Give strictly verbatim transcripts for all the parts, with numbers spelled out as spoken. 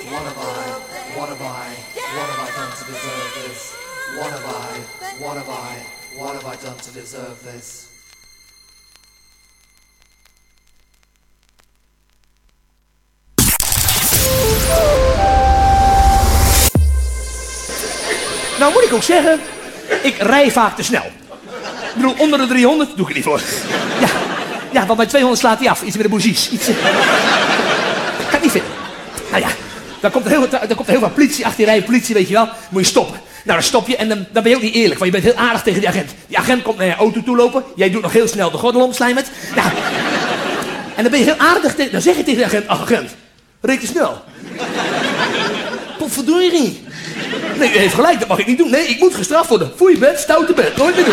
What have I, what have I, what have I done to deserve this? What have I, what have I, what have I done to deserve this? Nou moet ik ook zeggen, ik rij vaak te snel. Ik bedoel, onder de driehonderd doe ik er niet voor. Ja, ja, want bij tweehonderd slaat hij af. Iets met de bougies. Iets... kan ik niet vinden. Nou ja, dan komt er heel, dan komt er heel veel politie achter je rijden. Politie, weet je wel. Moet je stoppen. Nou, dan stop je en dan, dan ben je ook niet eerlijk. Want je bent heel aardig tegen die agent. Die agent komt naar je auto toe lopen. Jij doet nog heel snel de gordel om, slijmet. Nou, en dan ben je heel aardig tegen... Dan zeg je tegen de agent, ach, agent, reed te snel. Potverdorie. Nee, u heeft gelijk, dat mag ik niet doen. Nee, ik moet gestraft worden. Foei bed, stoute bed. Nooit meer doen.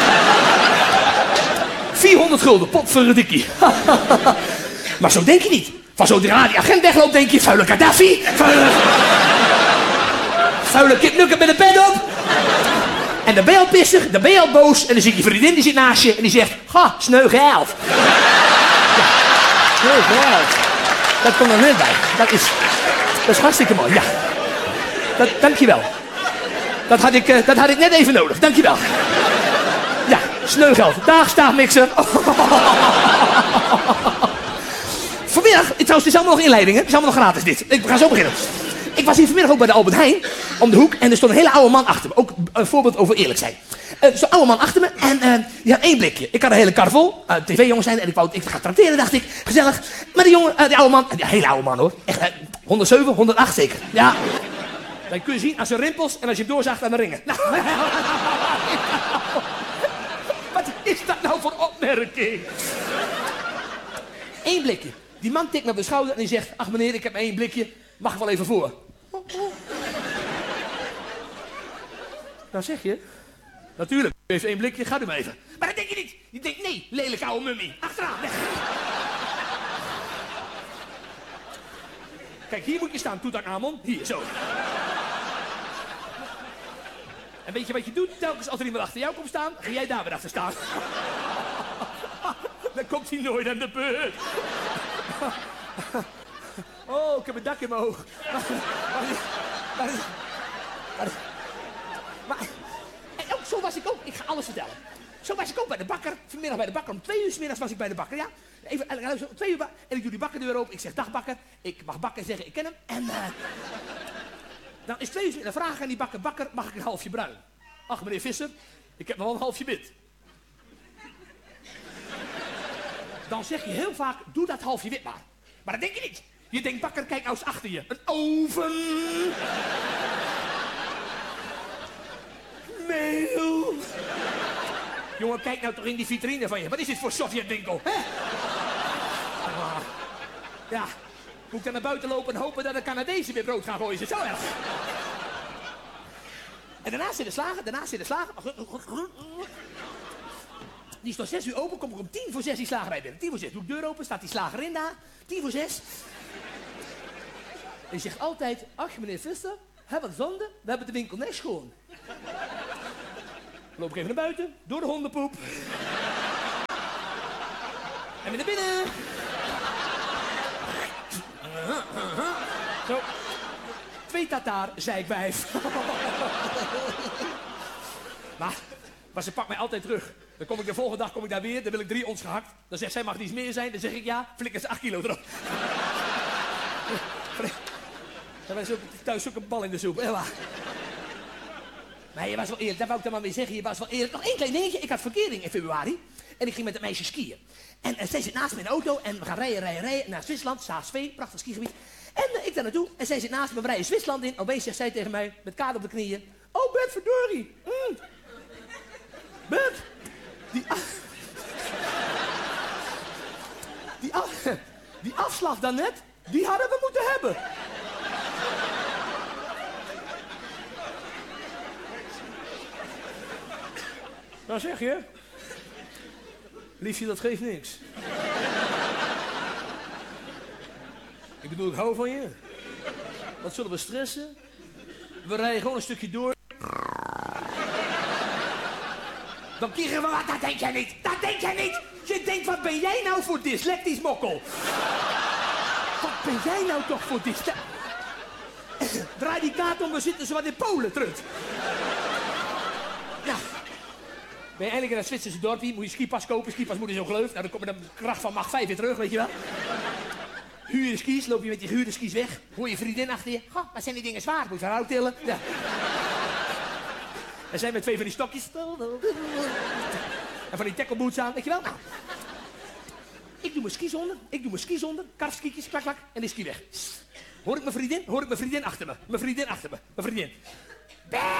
vierhonderd gulden, potverdikkie. Maar zo denk je niet. Van zodra die agent wegloopt, denk je, vuile Gaddafi. Vuile, vuile kipnukker met een pen op. En dan ben je al pissig, dan ben je al boos. En dan zit je vriendin, die zit naast je. En die zegt, ga, sneu geld. Ja, sneu geld. Dat komt er net bij. Dat is, dat is hartstikke mooi, ja. Dat, dankjewel. Dat had, ik, uh, dat had ik net even nodig. Dankjewel. Ja, sneugeld. Dag, staafmixer. Vanmiddag, trouwens, het is allemaal nog inleiding, hè? Het is allemaal nog gratis, dit. Ik ga zo beginnen. Ik was hier vanmiddag ook bij de Albert Heijn, om de hoek, en er stond een hele oude man achter me. Ook een voorbeeld over eerlijk zijn. Uh, Zo'n oude man achter me, en uh, die had één blikje. Ik had een hele kar vol, uh, tv-jongens zijn, en ik wou, ik ga trakteren, dacht ik. Gezellig. Maar die jongen, uh, die oude man, die hele oude man hoor. Echt, uh, honderdzeven, honderdaacht zeker. Ja. Dan kun je zien aan zijn rimpels en als je hem doorzaagt aan de ringen. Nou, wat is dat nou voor opmerking? Eén blikje. Die man tikt me op de schouder en die zegt, ach meneer, ik heb maar één blikje, mag ik wel even voor? Nou zeg je, natuurlijk, u heeft één blikje, gaat u maar even. Maar dat denk je niet. Je denkt, nee, lelijke oude mummie, achteraan, weg. Kijk, hier moet je staan, Toetankhamon, hier, zo. En weet je wat je doet? Telkens als er iemand achter jou komt staan, ga jij daar weer achter staan. Dan komt hij nooit aan de beurt. Oh, ik heb een dak in mijn oog. Maar, maar, maar, maar, en ook zo was ik ook. Ik ga alles vertellen. Zo was ik ook bij de bakker. Vanmiddag bij de bakker. Om twee uur 's middags was ik bij de bakker. Ja, even, even om twee uur. En ik doe die bakkerdeur open. Ik zeg, dag bakker. Ik mag bakker zeggen, ik ken hem. En uh, dan is twee uur 's middags. Dan vraag ik aan die bakker, bakker, mag ik een halfje bruin? Ach, meneer Visser, ik heb nog wel een halfje wit. Dan zeg je heel vaak, doe dat halfje wit maar. Maar dat denk je niet. Je denkt, bakker, kijk nou eens achter je. Een oven. Meel. Jongen, kijk nou toch in die vitrine van je. Wat is dit voor Sovjetwinkel, hè? Ah, ja, moet ik dan naar buiten lopen en hopen dat de Canadezen weer brood gaan gooien. Is het zo erg? En daarna zit de slager, daarna zit de slager. Die is tot zes uur open, kom ik om tien voor zes die slagerij binnen. Tien voor zes, doe ik de deur open, staat die slager in daar. Tien voor zes. En die zegt altijd, ach meneer Visser, heb wat zonde, we hebben de winkel net schoon. Loop ik even naar buiten, door de hondenpoep. En weer naar binnen. Zo. Twee tataar, zei ik wijf. Maar, maar ze pakt mij altijd terug. Dan kom ik de volgende dag kom ik daar weer, dan wil ik drie ons gehakt. Dan zegt zij, mag het iets meer zijn? Dan zeg ik ja, flikker ze acht kilo erop. Dan was ook thuis ook een bal in de soep. Ja, maar je was wel eerlijk, dat wou ik dan maar mee zeggen. Je was wel eerlijk. Nog één klein dingetje. Ik had verkering in februari. En ik ging met het meisje skiën. En uh, zij zit naast me in de auto. En we gaan rijden, rijden, rijden naar Zwitserland. Saas-Vee, prachtig skigebied. En uh, ik daar naartoe. En zij zit naast me. We rijden Zwitserland in. Opeens zegt zij tegen mij, met kade op de knieën. Oh, Bert, verdorie. Mm. Bert. Die, af... die, af... die afslag daarnet, die hadden we moeten hebben. Nou zeg je, liefje, dat geeft niks. Ik bedoel, ik hou van je. Wat zullen we stressen? We rijden gewoon een stukje door. Dan krijgen we wat, dat denk jij niet. Dat denk jij niet. Je denkt, wat ben jij nou voor dyslectisch mokkel? Wat ben jij nou toch voor dyslectisch... Draai die kaart om, we zitten zo wat in Polen, trut. Ja. Ben je eindelijk in een Zwitserse dorpje, moet je skipas kopen. Skipas moet je zo geleufd. Nou, dan kom je dan kracht van macht vijf weer terug, weet je wel. Huur je skis, loop je met die gehuurde skis weg. Hoor je vriendin achter je. Goh, wat zijn die dingen zwaar? Moet je haar ook tillen? Ja. En zijn met twee van die stokjes. En van die tackleboots aan, weet je wel? Nou. Ik doe mijn skis onder, ik doe mijn skis onder. Karfskietjes, klak, klak. En die ski weg. Hoor ik mijn vriendin? Hoor ik mijn vriendin achter me? Mijn vriendin achter me. Mijn vriendin.